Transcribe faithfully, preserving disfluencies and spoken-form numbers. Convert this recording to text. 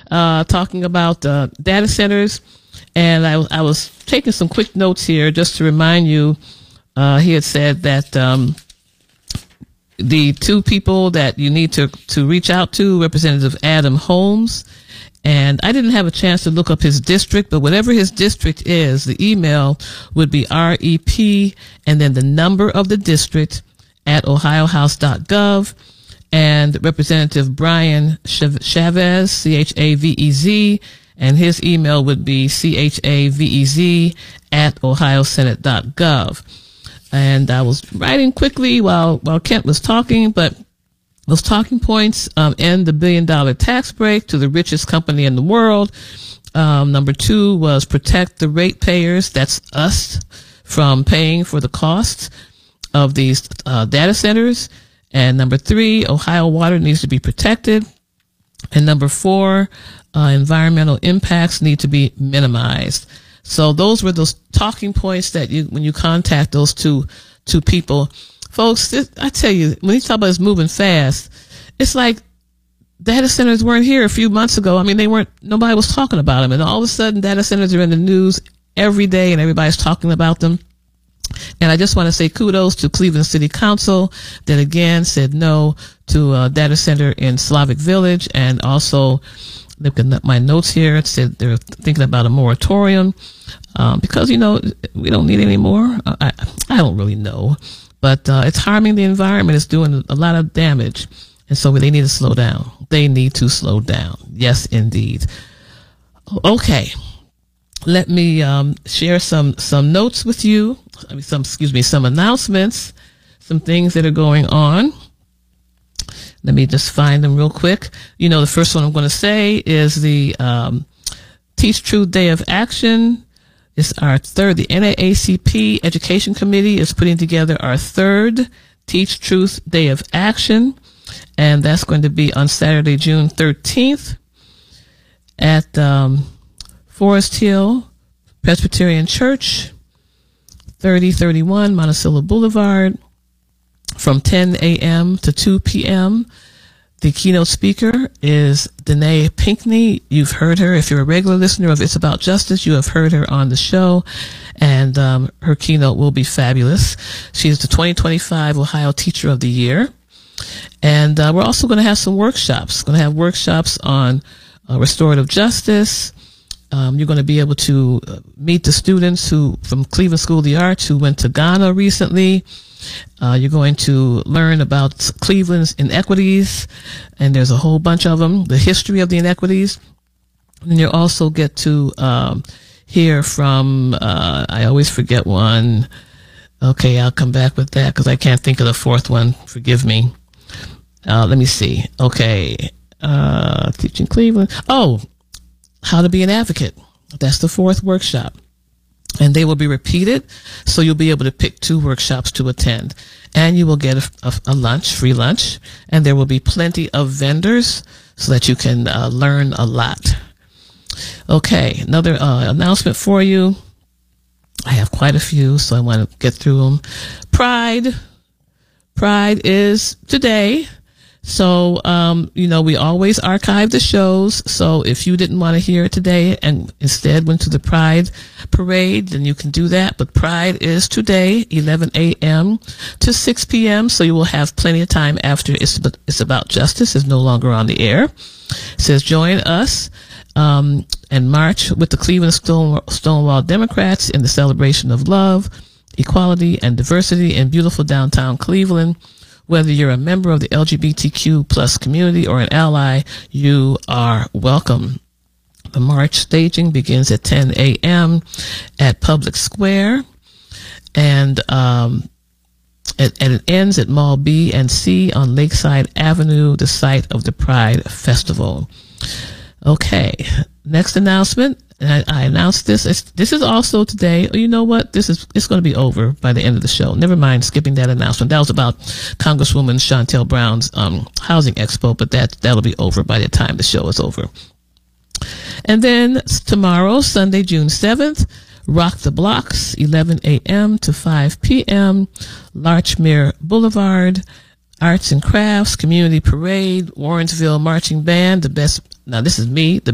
uh, talking about uh, data centers. And I, I was taking some quick notes here just to remind you. Uh, he had said that um, the two people that you need to, to reach out to, Representative Adam Holmes, and I didn't have a chance to look up his district, but whatever his district is, the email would be R E P and then the number of the district at ohio house dot gov. And Representative Brian Chavez, C H A V E Z, and his email would be C H A V E Z at ohio senate dot gov. And I was writing quickly while, while Kent was talking, but those talking points, um, end the billion dollar tax break to the richest company in the world. Um, number two was protect the ratepayers. That's us from paying for the cost of these, uh, data centers. And number three, Ohio water needs to be protected. And number four, uh, environmental impacts need to be minimized. So those were those talking points that you, when you contact those two, two people, folks, this, I tell you, when you talk about it's moving fast, it's like data centers weren't here a few months ago. I mean, they weren't, nobody was talking about them. And all of a sudden, data centers are in the news every day and everybody's talking about them. And I just want to say kudos to Cleveland City Council that again said no to a data center in Slavic Village. And also, looking at my notes here, it said they're thinking about a moratorium, um, because, you know, we don't need any more. I, I don't really know. But uh, it's harming the environment. It's doing a lot of damage. And so they need to slow down. They need to slow down. Yes, indeed. Okay. Let me um, share some, some notes with you. I mean, some, excuse me, some announcements, some things that are going on. Let me just find them real quick. You know, the first one I'm going to say is the um, Teach Truth Day of Action. It's our third, the N double A C P Education Committee is putting together our third Teach Truth Day of Action. And that's going to be on Saturday, June thirteenth at um, Forest Hill Presbyterian Church, thirty thirty-one Monticello Boulevard, from ten a.m. to two p.m. The keynote speaker is Danae Pinkney. You've heard her. If you're a regular listener of It's About Justice, you have heard her on the show, and um, her keynote will be fabulous. She is the twenty twenty-five Ohio Teacher of the Year. And uh, we're also going to have some workshops. Going to have workshops on uh, restorative justice. Um, you're going to be able to uh, meet the students who from Cleveland School of the Arts who went to Ghana recently. Uh, you're going to learn about Cleveland's inequities, and there's a whole bunch of them, the history of the inequities. And you'll also get to um, hear from, uh, I always forget one. Okay, I'll come back with that because I can't think of the fourth one. Forgive me. Uh, let me see. Okay. Uh, teaching Cleveland. Oh, how to be an advocate. That's the fourth workshop. And they will be repeated, so you'll be able to pick two workshops to attend. And you will get a, a, a lunch, free lunch, and there will be plenty of vendors so that you can uh, learn a lot. Okay, another uh, announcement for you. I have quite a few, so I want to get through them. Pride. Pride is today. So, um, you know, we always archive the shows. So if you didn't want to hear it today and instead went to the Pride Parade, then you can do that. But Pride is today, eleven a.m. to six p.m. So you will have plenty of time after It's, it's About Justice is no longer on the air. It says, join us um, and march with the Cleveland Stone, Stonewall Democrats in the celebration of love, equality, and diversity in beautiful downtown Cleveland. Whether you're a member of the L G B T Q plus community or an ally, you are welcome. The march staging begins at ten a.m. at Public Square, and um, it, and it ends at Mall B and C on Lakeside Avenue, the site of the Pride Festival. Okay, next announcement. And I, I announced this. It's, this is also today. Oh, you know what? This is, it's going to be over by the end of the show. Never mind skipping that announcement. That was about Congresswoman Shontel Brown's, um, housing expo, but that, that'll be over by the time the show is over. And then tomorrow, Sunday, June seventh, Rock the Blocks, eleven a.m. to five p.m., Larchmere Boulevard, Arts and Crafts, Community Parade, Warrensville Marching Band, the best, now this is me, the